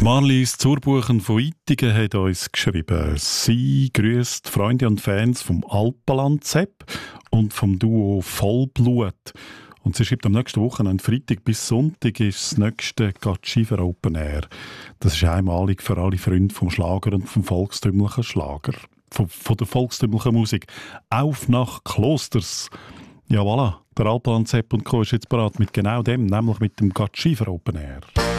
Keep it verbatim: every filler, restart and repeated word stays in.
Die Marlies Zurbuchen von Ittigen hat uns geschrieben. Sie grüßt Freunde und Fans vom Alpenland-Sepp und vom Duo Vollblut. Und sie schreibt, am nächsten Wochenende, Freitag bis Sonntag, ist das nächste Gatschiefer Open Air. Das ist einmalig für alle Freunde vom Schlager und vom volkstümlichen Schlager. Von, von der volkstümlichen Musik. Auf nach Klosters. Ja, voilà. Der Alpenland-Sepp und Co. ist jetzt bereit mit genau dem, nämlich mit dem Gatschiefer Open Air.